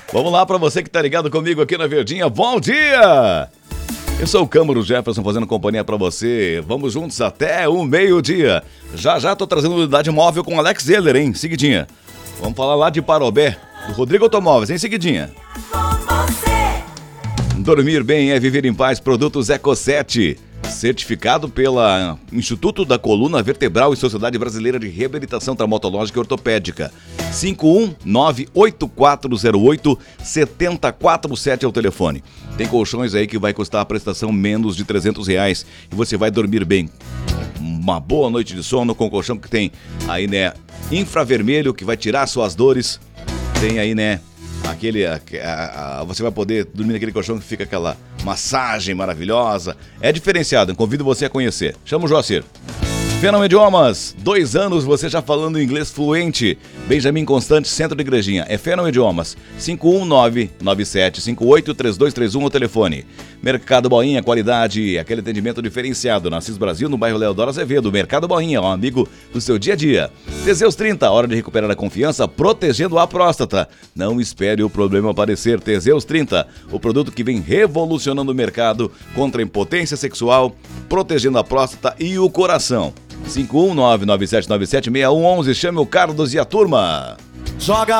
Vamos lá para você que tá ligado comigo aqui na Verdinha. Bom dia! Eu sou o Câmaro Jefferson fazendo companhia para você. Vamos juntos até o meio-dia. Já tô trazendo unidade móvel com Alex Zeller, hein? Seguidinha. Vamos falar lá de Parobé, do Rodrigo Automóveis, hein? Seguidinha. Dormir bem é viver em paz. Produtos Eco7. Certificado pela Instituto da Coluna Vertebral e Sociedade Brasileira de Reabilitação Traumatológica e Ortopédica. 5198408-7047 é o telefone. Tem colchões aí que vai custar a prestação menos de R$300 e você vai dormir bem. Uma boa noite de sono com colchão que tem aí, né, infravermelho, que vai tirar suas dores. Tem aí, né, você vai poder dormir naquele colchão que fica aquela massagem maravilhosa. É diferenciado, convido você a conhecer. Chama o Joacir. Fenômeno Idiomas, 2 anos você já falando inglês fluente. Benjamin Constante, Centro de Igrejinha. É Fenômeno Idiomas, 51997583231 o telefone. Mercado Boinha, qualidade, aquele atendimento diferenciado. Nassis Brasil, no bairro Leodoro Azevedo. Mercado Boinha, um amigo do seu dia a dia. Teseus 30, hora de recuperar a confiança, protegendo a próstata. Não espere o problema aparecer. Teseus 30, o produto que vem revolucionando o mercado contra a impotência sexual, protegendo a próstata e o coração. 51997976111, chame o Carlos e a turma. Joga